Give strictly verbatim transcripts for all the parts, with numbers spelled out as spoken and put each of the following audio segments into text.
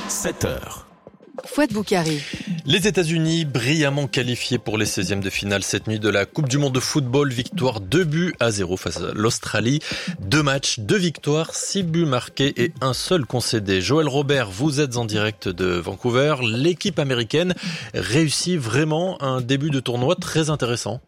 sept heures. Fouad Boukari. Les États-Unis brillamment qualifiés pour les seizièmes de finale cette nuit de la Coupe du Monde de football. Victoire deux buts à zéro face à l'Australie. Deux matchs, deux victoires, six buts marqués et un seul concédé. Joël Robert, vous êtes en direct de Vancouver. L'équipe américaine réussit vraiment un début de tournoi très intéressant.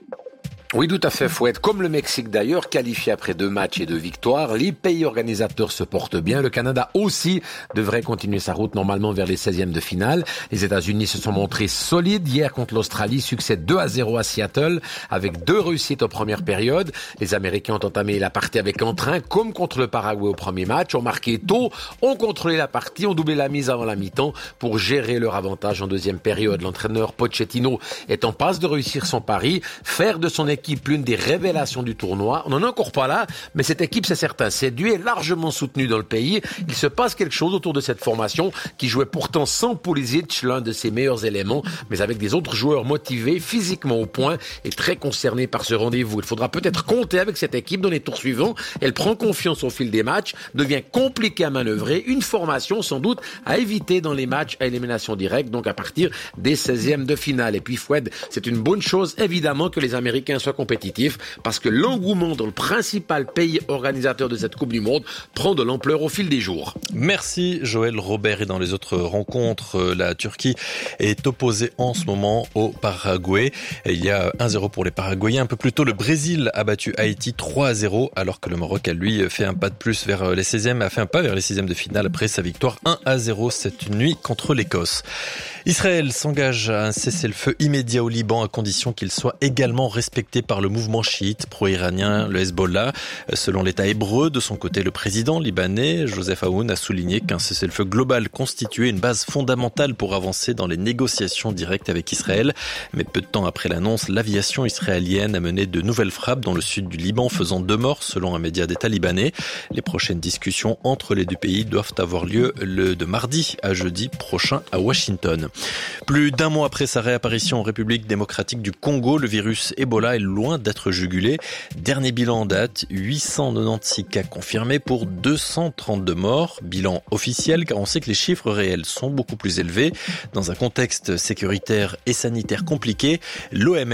Oui, tout à fait, Fouette. Comme le Mexique d'ailleurs, qualifié après deux matchs et deux victoires, les pays organisateurs se portent bien. Le Canada aussi devrait continuer sa route normalement vers les seizièmes de finale. Les États-Unis se sont montrés solides hier contre l'Australie, succès deux à zéro à Seattle, avec deux réussites aux premières périodes. Les Américains ont entamé la partie avec entrain, comme contre le Paraguay au premier match, ont marqué tôt, ont contrôlé la partie, ont doublé la mise avant la mi-temps pour gérer leur avantage en deuxième période. L'entraîneur Pochettino est en passe de réussir son pari, faire de son équipe équipe, l'une des révélations du tournoi. On n'en est encore pas là, mais cette équipe, c'est certain, séduit et largement soutenue dans le pays. Il se passe quelque chose autour de cette formation qui jouait pourtant sans Pulisic, l'un de ses meilleurs éléments, mais avec des autres joueurs motivés, physiquement au point et très concernés par ce rendez-vous. Il faudra peut-être compter avec cette équipe dans les tours suivants. Elle prend confiance au fil des matchs, devient compliquée à manœuvrer, une formation sans doute à éviter dans les matchs à élimination directe, donc à partir des seizièmes de finale. Et puis Fouad, c'est une bonne chose évidemment que les Américains soient compétitifs parce que l'engouement dans le principal pays organisateur de cette Coupe du Monde prend de l'ampleur au fil des jours. Merci Joël Robert. Et dans les autres rencontres, la Turquie est opposée en ce moment au Paraguay. Il y a un zéro pour les Paraguayens. Un peu plus tôt, le Brésil a battu Haïti trois à zéro alors que le Maroc a lui fait un pas de plus vers les seizièmes, a fait un pas vers les seizièmes de finale après sa victoire un à zéro cette nuit contre l'Écosse. Israël s'engage à un cessez-le-feu immédiat au Liban à condition qu'il soit également respecté par le mouvement chiite pro-iranien, le Hezbollah. Selon l'État hébreu, de son côté, le président libanais, Joseph Aoun, a souligné qu'un cessez-le-feu global constituait une base fondamentale pour avancer dans les négociations directes avec Israël. Mais peu de temps après l'annonce, l'aviation israélienne a mené de nouvelles frappes dans le sud du Liban, faisant deux morts selon un média d'État libanais. Les prochaines discussions entre les deux pays doivent avoir lieu le de mardi à jeudi prochain à Washington. Plus d'un mois après sa réapparition en République démocratique du Congo, le virus Ebola est loin d'être jugulé. Dernier bilan en date, huit cent quatre-vingt-seize cas confirmés pour deux cent trente-deux morts. Bilan officiel car on sait que les chiffres réels sont beaucoup plus élevés. Dans un contexte sécuritaire et sanitaire compliqué, l'O M S